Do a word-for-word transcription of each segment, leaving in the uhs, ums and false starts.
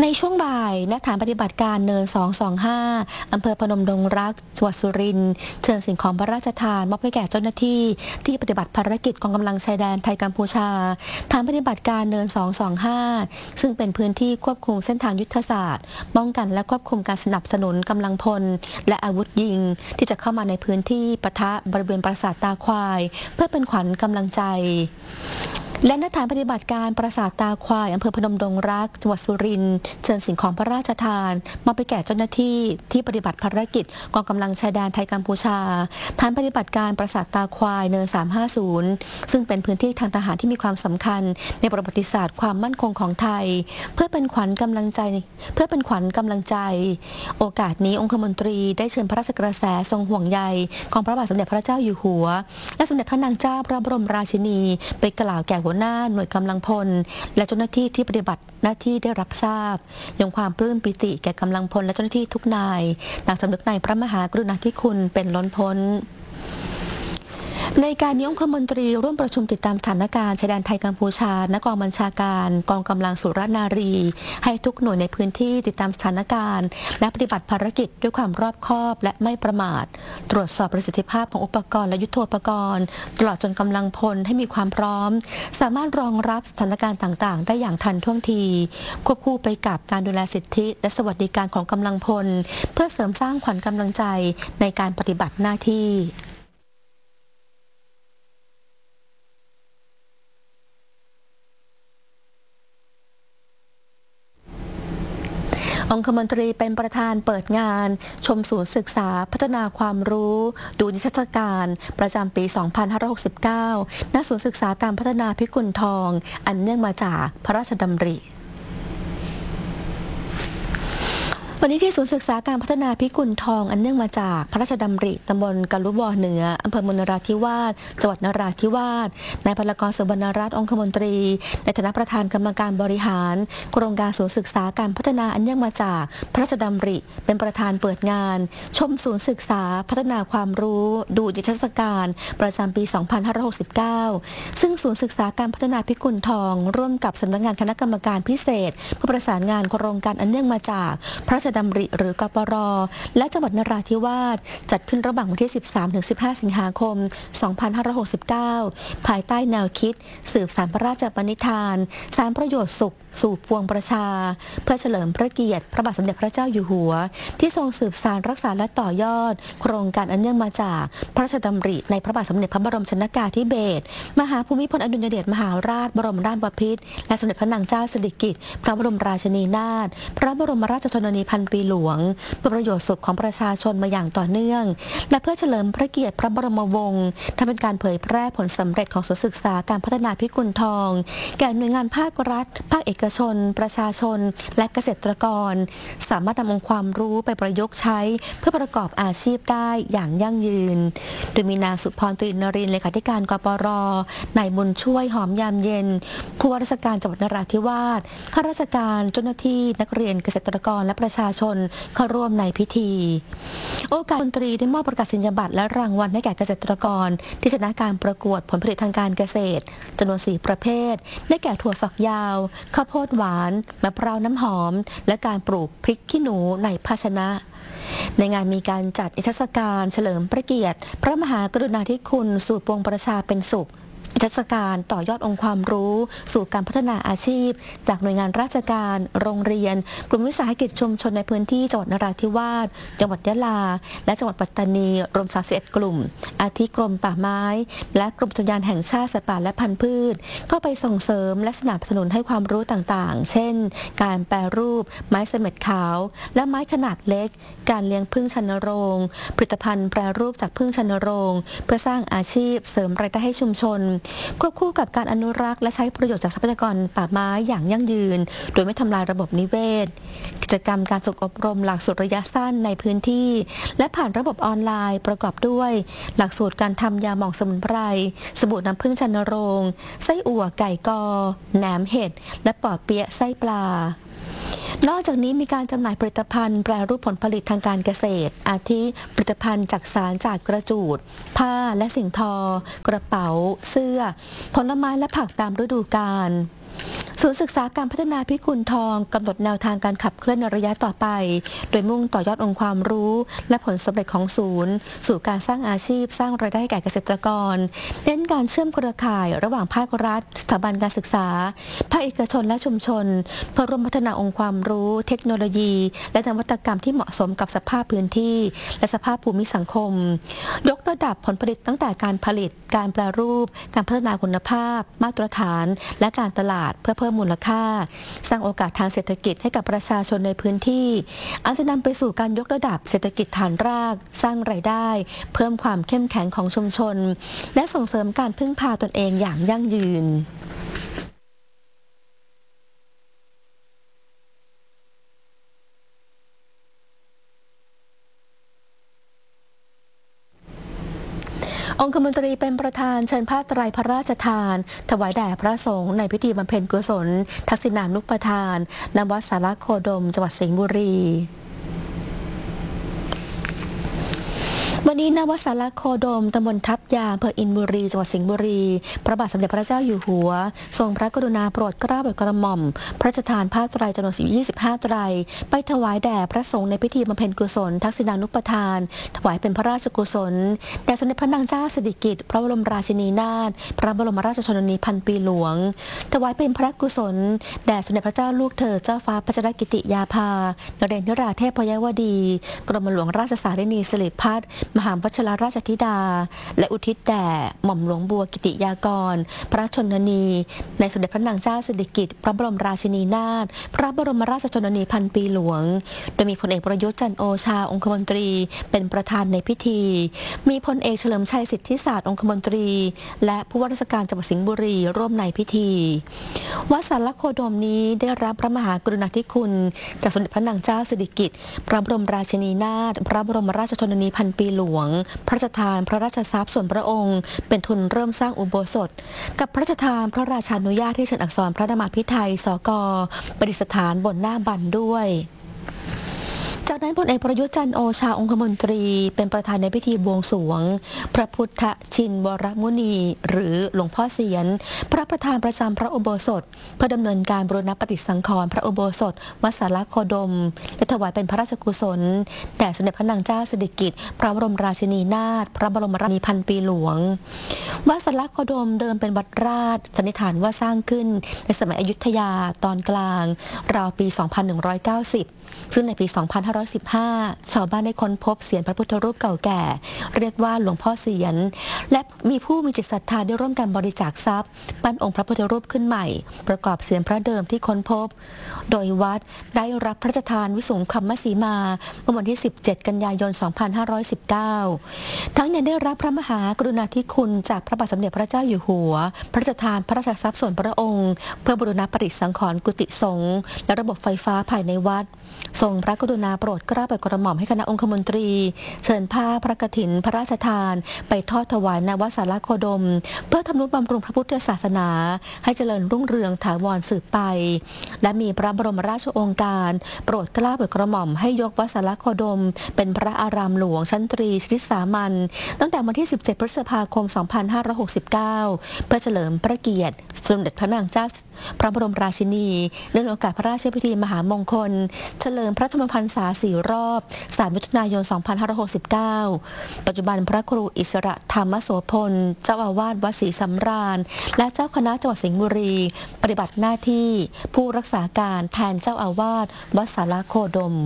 ในช่วงบ่ายณฐานปฏิบัติการเนิน สองสองห้า อำเภอพนมดงรักจังหวัดสุรินทร์เชิญสิ่งของพระราชทานมอบให้แก่เจ้าหน้าที่ที่ปฏิบัติภารกิจกองกำลังชายแดนไทยกัมพูชาฐานปฏิบัติการเนิน สองสองห้า ซึ่งเป็นพื้นที่ควบคุมเส้นทางยุทธศาสตร์ป้องกันและควบคุมการสนับสนุนกำลังพลและอาวุธยิงที่จะเข้ามาในพื้นที่ปะทะบริเวณปราสาทตาควายเพื่อเป็นขวัญกำลังใจและณฐานปฏิบัติการปราสาทตาควายอำเภอพนมดงรักจังหวัดสุรินทร์เชิญสิ่งของพระราชทานมอบไปแก่เจ้าหน้าที่ที่ปฏิบัติภารกิจกองกำลังชายแดนไทยกัมพูชาฐานปฏิบัติการปราสาทตาควายเนินสามห้าศูนย์ซึ่งเป็นพื้นที่ทางทหารที่มีความสำคัญในประวัติศาสตร์ความมั่นคงของไทยเพื่อเป็นขวัญกำลังใจเพื่อเป็นขวัญกำลังใจโอกาสนี้องคมนตรีได้เชิญพระราชกระแสทรงห่วงใยของพระบาทสมเด็จพระเจ้าอยู่หัวและสมเด็จพระนางเจ้าพระบรมราชินีไปกล่าวแก่หัวหน้าหน่วยกำลังพลและเจ้าหน้าที่ที่ปฏิบัติหน้าที่ได้รับทราบยังความปลื้มปิติแก่กำลังพลและเจ้าหน้าที่ทุกนายต่างสำนึกในพระมหากรุณาธิคุณเป็นล้นพ้นในการนี้องคมนตรีร่วมประชุมติดตามสถานการณ์ชายแดนไทยกัมพูชาณกองบัญชาการกองกำลังสุรนารีให้ทุกหน่วยในพื้นที่ติดตามสถานการณ์และปฏิบัติภารกิจด้วยความรอบคอบและไม่ประมาทตรวจสอบประสิทธิภาพของอุปกรณ์และยุทโธปกรณ์ตลอดจนกำลังพลให้มีความพร้อมสามารถรองรับสถานการณ์ต่างๆได้อย่างทันท่วงทีควบคู่ไปกับการดูแลสิทธิและสวัสดิการของกำลังพลเพื่อเสริมสร้างขวัญกำลังใจในการปฏิบัติหน้าที่องคมนตรีเป็นประธานเปิดงานชมศูนย์ศึกษาพัฒนาความรู้ดูนิทรรศการประจำปี สองพันห้าร้อยหกสิบเก้า ณ ศูนย์ศึกษาการพัฒนาพิกุลทองอันเนื่องมาจากพระราชดำริวันนี้ที่ศูนย์ศึกษาการพัฒนาพิกุลทองอันเนื่องมาจากพระราชดำริตำบลกะลุบอเหนืออำเภอเมืองนราธิวาสจังหวัดนราธิวาสนายพลกร สุวรรณรัตน์องคมนตรีในฐานะประธานกรรมการบริหารโครงการศูนย์ศึกษาการพัฒนาอันเนื่องมาจากพระราชดำริเป็นประธานเปิดงานชมศูนย์ศึกษาพัฒนาความรู้ดูนิทรรศการประจำปี สองพันห้าร้อยหกสิบเก้า ซึ่งศูนย์ศึกษาการพัฒนาพิกุลทองร่วมกับสำนักงานคณะกรรมการพิเศษเพื่อประสานงานโครงการอันเนื่องมาจากพระราชดำริหรือกปรและจังหวัดนราธิวาสจัดขึ้นระหว่างวันที่ สิบสามถึงสิบห้า สิงหาคม สองพันห้าร้อยหกสิบเก้า ภายใต้แนวคิดสืบสานพระราชปณิธานสารประโยชน์สุขสู่ปวงประชาเพื่อเฉลิมพระเกียรติพระบาทสมเด็จพระเจ้าอยู่หัวที่ทรงสืบสานรักษาและต่อยอดโครงการอันเนื่องมาจากพระราชดำริในพระบาทสมเด็จพระบรมชนกาธิเบศรมหาภูมิพลอดุลยเดชมหาราชบรมราชบพิตรและสมเด็จพระนางเจ้าสิริกิติ์พระบรมราชินีนาถพระบรมราชชนนีพันปีหลวงเพื่อประโยชน์สุขของประชาชนมาอย่างต่อเนื่องและเพื่อเฉลิมพระเกียรติพระบรมวงศ์ทำเป็นการเผยแพร่ผลสำเร็จของศูนย์ศึกษาการพัฒนาพิกุลทองแก่หน่วยงานภาครัฐภาคเอกชนประชาชนและเกษตรกรสามารถนำองค์ความรู้ไปประยุกต์ใช้เพื่อประกอบอาชีพได้อย่างยั่งยืนโดยมีนางสุพร ตรีนรินทร์เลขาธิการกปร.นายบุญช่วยหอมยามเย็นผู้ว่าราชการจังหวัดนราธิวาสข้าราชการเจ้าหน้าที่นักเรียนเกษตรกรและประชาชนเข้าร่วมในพิธีโอกาสมนตรีได้มอบประกาศนียบัตรและรางวัลให้แก่เกษตรกรที่ชนะการประกวดผลผลิตทางการเกษตรจำนวนสี่ประเภทได้แก่ถั่วฝักยาวข้าวโพดหวานมะพร้าวน้ำหอมและการปลูกพริกขี้หนูในภาชนะในงานมีการจัดนิทรรศการเฉลิมพระเกียรติพระมหากรุณาธิคุณสู่ปวงประชาเป็นสุขนิทรรศการต่อยอดองค์ความรู้สู่การพัฒนาอาชีพจากหน่วยงานราชการโรงเรียนกลุ่มวิสาหกิจชุมชนในพื้นที่จังหวัดนราธิวาสจังหวัดยะลาและจังหวัดปัตตานีรวมสามสิบเอ็ดกลุ่มอาทิกรมป่าไม้และกรมอุทยานแห่งชาติสัตว์ป่าและพันธุ์พืชเข้าไปส่งเสริมและสนับสนุนให้ความรู้ต่างๆเช่นการแปรรูปไม้เสม็ดขาวและไม้ขนาดเล็กการเลี้ยงผึ้งชนโรงผลิตภัณฑ์แปรรูปจากผึ้งชนโรงเพื่อสร้างอาชีพเสริมรายได้ให้ชุมชนควบคู่กับการอนุรักษ์และใช้ประโยชน์จากทรัพยากรป่าไม้อย่างยั่งยืนโดยไม่ทำลายระบบนิเวศกิจกรรมการฝึกอบรมหลักสูตรระยะสั้นในพื้นที่และผ่านระบบออนไลน์ประกอบด้วยหลักสูตรการทำยาหม่องสมุนไพรสบู่น้ำผึ้งชนโรงไส้อั่วไก่กอแหนมเห็ดและปอเปี๊ยะไส้ปลานอกจากนี้มีการจำหน่ายผลิตภัณฑ์แปรรูปผลผลิตทางการเกษตรอาทิผลิตภัณฑ์จักสานจากกระจูดผ้าและสิ่งทอกระเป๋าเสื้อผลไม้และผักตามฤดูกาล สศูนย์ศึกษาการพัฒนาพิกุลทองกำหนดแนวทางการขับเคลื่อนในระยะต่อไป โดยมุ่งต่อยอดองค์ความรู้และผลสำเร็จของศูนย์สู่การสร้างอาชีพสร้างรายได้แก่เกษตรกรเน้นการเชื่อมเครือข่ายระหว่างภาครัฐสถาบันการศึกษาภาคเอกชนและชุมชนเพื่อร่วมพัฒนาองค์ความรู้เทคโนโลยีและนวัตกรรมที่เหมาะสมกับสภาพพื้นที่และสภาพภูมิสังคมยกระดับผลผลิตตั้งแต่การผลิตการแปรรูปการพัฒนาคุณภาพมาตรฐานและการตลาดเพื่อเพิ่มมูลค่าสร้างโอกาสทางเศรษฐกิจให้กับประชาชนในพื้นที่อาจจะนำไปสู่การยกระดับเศรษฐกิจฐานรากสร้างรายได้เพิ่มความเข้มแข็งของชุมชนและส่งเสริมการพึ่งพาตนเองอย่างยั่งยืนองคมนตรีเป็นประธานเชิญผ้าไตรพระราชทานถวายแด่พระสงฆ์ในพิธีบำเพ็ญกุศลทักษิณานุปทานณวัดสารโคดมจังหวัดสิงห์บุรีวันนี้ณวัดสารโคดมตำบลทับยางอำเภออินบุรีจังหวัดสิงห์บุรีพระบาทสมเด็จพระเจ้าอยู่หัวทรงพระกรุณาโปรดเกล้าโปรดกระหม่อมพระราชทานผ้าไตรจำนวนยี่สิบห้าไตรไปถวายแด่พระสงฆ์ในพิธีบำเพ็ญกุศลทักษิณานุปทานถวายเป็นพระราชกุศลแด่สมเด็จพระนางเจ้าสิริกิติ์พระบรมราชินีนาถพระบรมราชชนนีพันปีหลวงถวายเป็นพระกุศลแด่สมเด็จพระเจ้าลูกเธอเจ้าฟ้าพัชรกิติยาภานเรนทราเทพยวดีกรมหลวงราชสารินีสิริพัฒน์มหาวัชรราชธิดาและอุทิศแด่หม่อมหลวงบัวกิติยากรพระชนนีในสมเด็จพระนางเจ้าสิริกิติ์พระบรมราชินีนาถพระบรมราชชนนีพันปีหลวงโดยมีพลเอกประยุทธ์จันทร์โอชาองคมนตรีเป็นประธานในพิธีมีพลเอกเฉลิมชัยสิทธิศาสตร์องคมนตรีและผู้ว่าราชการจังหวัดสิงห์บุรีร่วมในพิธีวัดสารโคดมนี้ได้รับพระมหากรุณาธิคุณจากสมเด็จพระนางเจ้าสิริกิติ์พระบรมราชินีนาถพระบรมราชชนนีพันปีหลวงพระราชทานพระราชทรัพย์ส่วนพระองค์เป็นทุนเริ่มสร้างอุโบสถกับพระราชทานพระราชานุญาตให้เชิญอักษรพระนามพิไทยสกประดิษฐานบนหน้าบันด้วยจากนั้นพลเอกประยุทธ์จันทร์โอชาองคมนตรีเป็นประธานในพิธีบวงสรวงพระพุทธชินวรมุนีหรือหลวงพ่อเสียนพระประธานประจำพระอุโบสถเพื่อดำเนินการบูรณปฏิสังขรณ์พระอุโบสถวัดสารโคดมและถวายเป็นพระราชกุศลแด่สมเด็จพระนางเจ้าสิริกิติ์พระบรมราชินีนาถพระบรมราชินีพันปีหลวงวัดสารโคดมเดิมเป็นวัดราชสันนิษฐานว่าสร้างขึ้นในสมัยอยุธยาตอนกลางราวปี สองพันหนึ่งร้อยเก้าสิบซึ่งในปี สองพันห้าร้อยสิบห้า ชาวบ้านได้ค้นพบเสียนพระพุทธรูปเก่าแก่เรียกว่าหลวงพ่อเสียนและมีผู้มีจิตศรัทธาได้ร่วมกันบริจาคทรัพย์ปั้นองค์พระพุทธรูปขึ้นใหม่ประกอบเสียนพระเดิมที่ค้นพบโดยวัดได้รับพระราชทานวิสุงคัมมสีมาเมื่อวันที่สิบเจ็ดกันยายน สองพันห้าร้อยสิบเก้า ทั้งยังได้รับพระมหากรุณาธิคุณจากพระบาทสมเด็จพระเจ้าอยู่หัวพระราชทานพระราชทรัพย์ส่วนพระองค์เพื่อบูรณปฏิสังขรณ์กุฏิสงฆ์และระบบไฟฟ้าภายในวัดทรงพระกรุณาโปรดเกล้าโปรดกระหม่อมให้คณะองคมนตรีเชิญผ้าพระกฐินพระราชทานไปทอดถวายณวัดสารโคดมเพื่อทำนุบำรุงพระพุทธศาสนาให้เจริญรุ่งเรืองถาวรสืบไปและมีพระบรมราชโองการโปรดเกล้าโปรดกระหม่อมให้ยกวัดสารโคดมเป็นพระอารามหลวงชั้นตรีชนิดสามัญตั้งแต่วันที่สิบเจ็ดพฤษภาคม สองพันห้าร้อยหกสิบเก้า เพื่อเฉลิมพระเกียรติสมเด็จพระนางเจ้าพระบรมราชินีเนื่องในโอกาสพระราชพิธีมหามงคลเฉลิมพระชนมพรรษาสี่รอบสามมิถุนายน สองพันห้าร้อยหกสิบเก้า ปัจจุบันพระครูอิสระธรรมโสพลเจ้าอาวาสวัดศรีสำราญและเจ้าคณะจังหวัดสิงห์บุรีปฏิบัติหน้าที่ผู้รักษาการแทนเจ้าอาวาสวัดสารโคดม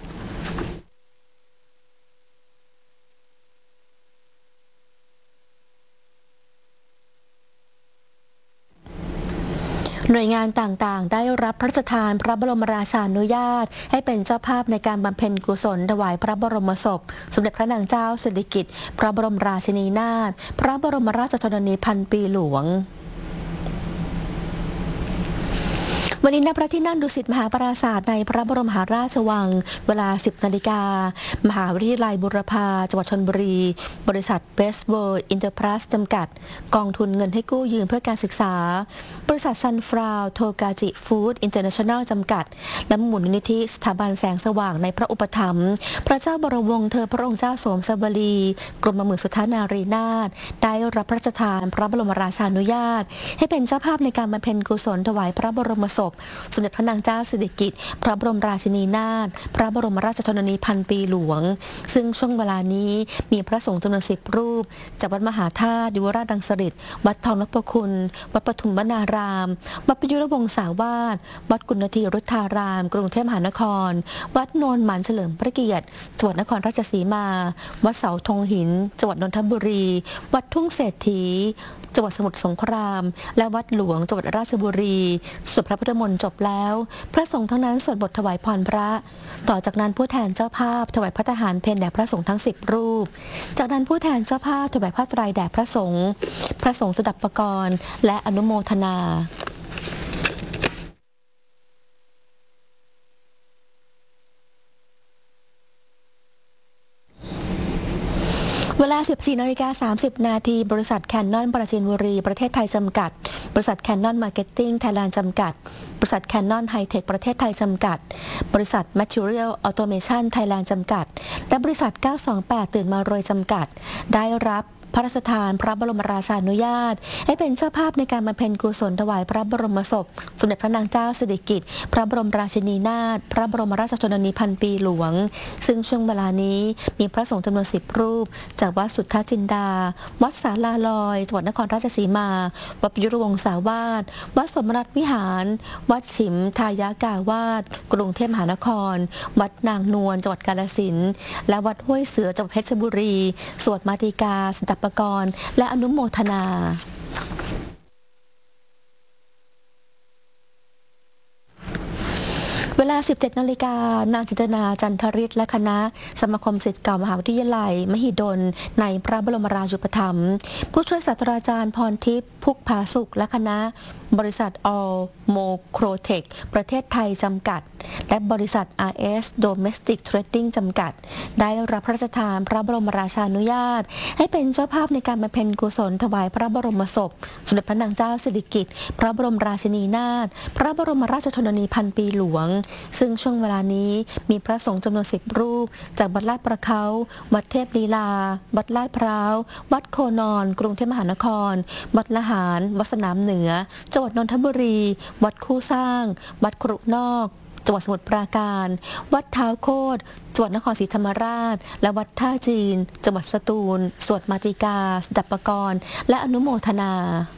หน่วยงานต่างๆได้รับพระราชทานพระบรมราชานุญาตให้เป็นเจ้าภาพในการบำเพ็ญกุศลถวายพระบรมศพสมเด็จพระนางเจ้าสิริกิติ์พระบรมราชินีนาถพระบรมราชชนนีพันปีหลวงวันนี้ณพระที่นั่งดุสิตมหาปราสาทในพระบรมมหาราชวังเวลา สิบนาฬิกา มหาวิทยาลัยบูรพาจังหวัดชลบุรีบริษัทเบสเวิร์อินเตอร์พลัสจำกัดกองทุนเงินให้กู้ยืมเพื่อการศึกษาบริษัทซันฟราวโทกาจิฟู้ดอินเตอร์เนชั่นแนลจำกัดและมูลนิธิสถาบันแสงสว่างในพระอุปถัมภ์พระเจ้าบรมวงศ์เธอพระองค์เจ้าสวมสบรีกรมหมื่นสุทธานารีนาถได้รับพระราชทานพระบรมราชานุญาตให้เป็นเจ้าภาพในการบำเพ็ญกุศลถวายพระบรมศพสมเด็จพระนางเจ้าสิริกิติ์พระบรมราชินีนาถพระบรมราชชนนีพันปีหลวงซึ่งช่วงเวลานี้มีพระสงฆ์จำนวนสิบรูปจากวัดมหาธาตุยุวราชดังสฤษดิ์วัดทองนพคุณวัดปทุมวนารามวัดประยุรวงศาวาสวัดกุณฑีรุทธาราม กรุงเทพมหานครวัดโนนหมันเฉลิมพระเกียรติจังหวัดนครราชสีมาวัดเสาธงหินจังหวัดนนทบุรีวัดทุ่งเศรษฐีจังหวัดสมุทรสงครามและวัดหลวงจังหวัดราชบุรีสวดพระพุทธมนต์จบแล้วพระสงฆ์ทั้งนั้นสวดบทถวายพรพระต่อจากนั้นผู้แทนเจ้าภาพถวายพระทหารเพลแด่พระสงฆ์ทั้งสิบรูปจากนั้นผู้แทนเจ้าภาพถวายผ้าไตรแด่พระสงฆ์พระสงฆ์สดับประกรณ์และอนุโมทนาเวลา สิบสี่นาฬิกาสามสิบนาที บริษัทแคนนอนปราจีนบุรีประเทศไทยจำกัดบริษัทแคนนอนมาร์เก็ตติ้งไทยแลนด์จำกัดบริษัทแคนนอนไฮเทคประเทศไทยจำกัดบริษัท Material Automation Thailand จำกัดและบริษัทเก้าสองแปดตื่นมารวยจำกัดได้รับพระราชทานพระบรมราชานุญาตให้เป็นเจ้าภาพในการบำเพ็ญกุศลถวายพระบรมศพสมเด็จพระนางเจ้าสิริกิติ์พระบรมราชินีนาถพระบรมราชชนนีพันปีหลวงซึ่งช่วงเวลานี้มีพระสงฆ์จำนวนสิบรูปจากวัดสุทธาจินดาวัดศาลาลอยจังหวัดนครราชสีมาวัดประยุรวงศาวาสวัดสมณัฐวิหารวัดฉิมทายากาวาสกรุงเทพมหานครวัดนางนวลจังหวัดกาฬสินธุ์และวัดห้วยเสือจังหวัดเพชรบุรีสวดมาติกาสดับประกรณ์และอนุโมทนาเวลา สิบเจ็ดนาฬิกา นางจินตนาจันทริศและคณะสมาคมศิษย์เก่ามหาวิทยาลัยมหิดลในพระบรมราชูปถัมภ์ผู้ช่วยศาสตราจารย์พรทิพย์พุกผาสุขและคณะบริษัท All Mocrotech ประเทศไทยจำกัดและบริษัท อาร์ เอส Domestic Trading จำกัดได้รับพระราชทานพระบรมราชานุญาตให้เป็นเจ้าภาพในการบำเพ็ญกุศลถวายพระบรมศพสมเด็จพระนางเจ้าสิริกิติ์พระบรมราชินีนาถพระบรมราชชนนีพันปีหลวงซึ่งช่วงเวลานี้มีพระสงฆ์จำนวนสิบรูปจากวัดลาดประเขาวัดเทพลีลาวัดลาดพร้าววัดโคนอนกรุงเทพมหานครวัดละหารวัดสนามเหนือจังหวัดนนทบุรีวัดคู่สร้างวัดครุนอกจังหวัดสมุทรปราการวัดเท้าโคตรจังหวัดนครศรีธรรมราชและวัดท่าจีนจังหวัดสตูลสวดมาติกาสดับประกรณ์และอนุโมทนา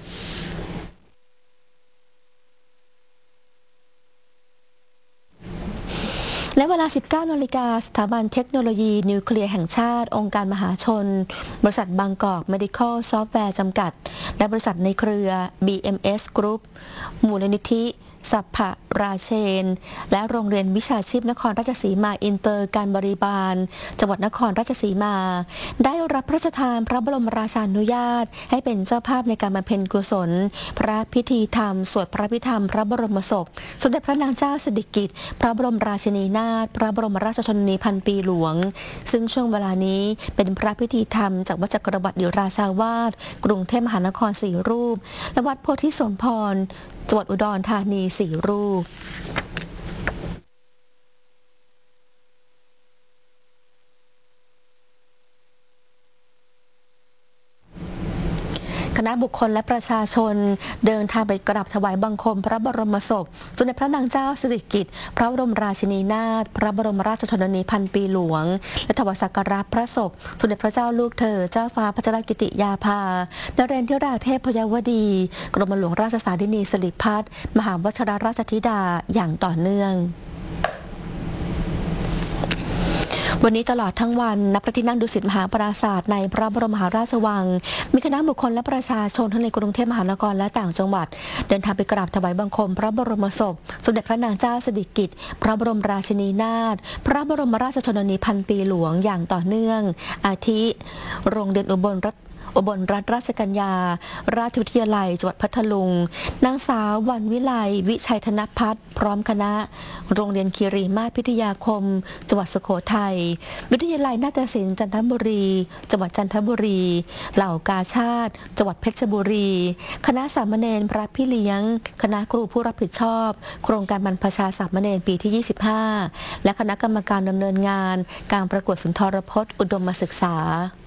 และเวลา สิบเก้านาฬิกา สถาบันเทคโนโลยีนิวเคลียร์แห่งชาติองค์การมหาชนบริษัทบางกอก Medical Software จำกัดและบริษัทในเครือ บี เอ็ม เอส Group มูลนิธิสัพพะราเชนและโรงเรียนวิชาชีพนครราชสีมาอินเตอร์การบริบาลจังหวัดนครราชสีมาได้รับพระราชทานพระบรมราชานุญาตให้เป็นเจ้าภาพในการบำเพ็ญกุศลพระพิธีธรรมสวดพระพิธรรมพระบรมศพสมเด็จพระนางเจ้าสิริกิติ์พระบรมราชินีนาถพระบรมราชชนนีพันปีหลวงซึ่งช่วงเวลานี้เป็นพระพิธีธรรมจากวัดจักรวรรดิราชาวาสกรุงเทพมหานครสี่รูปและวัดโพธิสมพรจังหวัดอุดรธานีสี่รูปคณะบุคคลและประชาชนเดินทางไปกราบถวายบังคมพระบรมศพสมเด็จพระนางเจ้าสิริกิติ์พระบรมราชินีนาถพระบรมราชชนนีพันปีหลวงและถวายสักการะพระศพสมเด็จพระเจ้าลูกเธอเจ้าฟ้าพัชรกิติยาภานเรนทราเทพยวดีกรมหลวงราชสารินีสิริพัฒน์มหาวชิรราชธิดาอย่างต่อเนื่องวันนี้ตลอดทั้งวันณพระที่นั่งดุสิตมหาปราสาทในพระบรมมหาราชวังมีคณะบุคคลและประชาชนทั้งในกรุงเทพมหานครและต่างจังหวัดเดินทางไปกราบถวายบังคมพระบรมศพสมเด็จพระนางเจ้าสิริกิติ์พระบรมราชินีนาถพระบรมราชชนนีพันปีหลวงอย่างต่อเนื่องอาทิโรงเรียนอุบลรัตอุบลรัตนราชกัญญา ราชวิทยาลัยจังหวัดพัทลุงนางสาววันวิไลวิชัยธนพัฒน์พร้อมคณะโรงเรียนคีรีมาศพิทยาคมจังหวัดสุโขทัยวิทยาลัยนาฏศิลป์จันทบุรีจังหวัดจันทบุรีเหล่ากาชาติจังหวัดเพชรบุรีคณะสามเณรพระพี่เลี้ยงคณะครูผู้รับผิดชอบโครงการบรรพชาสามเณรปีที่ยี่สิบห้าและคณะกรรมการดำเนินงานการประกวดสุนทรพจน์อุดมศึกษา